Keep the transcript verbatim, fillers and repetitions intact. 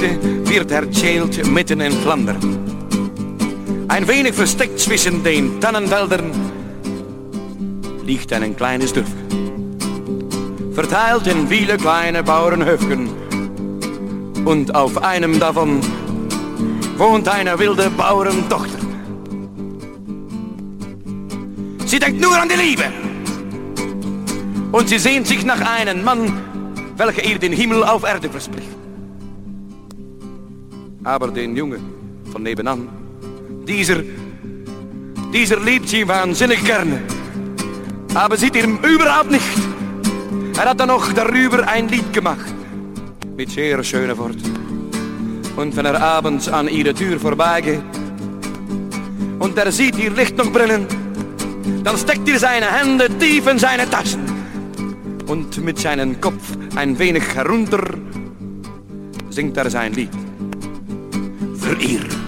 Geschichte wird erzählt mitten in Flandern. Ein wenig versteckt zwischen den Tannenwäldern liegt ein kleines Dörfchen, verteilt in viele kleine Bauernhöfchen. Und auf einem davon wohnt eine wilde Bauerntochter. Sie denkt nur an die Liebe. Und sie sehnt sich nach einem Mann, welcher ihr den Himmel auf Erde verspricht. Aber den Junge von nebenan, dieser, dieser liebt sie wahnsinnig gerne. Aber sieht ihm überhaupt nicht. Er hat dann noch darüber ein Lied gemacht, mit sehr schönen Worten. Und wenn er abends an ihre Tür vorbeigeht und er sieht ihr Licht noch brennen, dann steckt er seine Hände tief in seine Taschen und mit seinem Kopf ein wenig herunter singt er sein Lied für ihr.